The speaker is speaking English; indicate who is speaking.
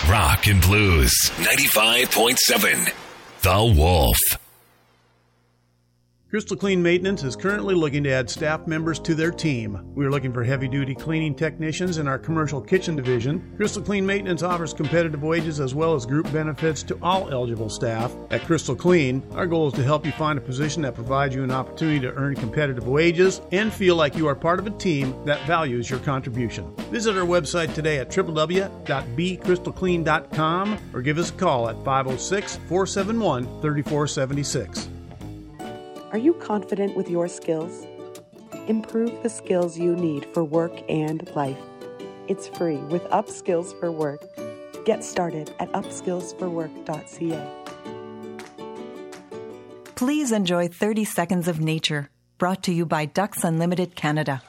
Speaker 1: Rock and Blues 95.7. The Wolf.
Speaker 2: Crystal Clean Maintenance is currently looking to add staff members to their team. We are looking for heavy-duty cleaning technicians in our commercial kitchen division. Crystal Clean Maintenance offers competitive wages as well as group benefits to all eligible staff. At Crystal Clean, our goal is to help you find a position that provides you an opportunity to earn competitive wages and feel like you are part of a team that values your contribution. Visit our website today at www.becrystalclean.com or give us a call at 506-471-3476.
Speaker 3: Are you confident with your skills? Improve the skills you need for work and life. It's free with Upskills for Work. Get started at upskillsforwork.ca.
Speaker 4: Please enjoy 30 Seconds of Nature, brought to you by Ducks Unlimited Canada.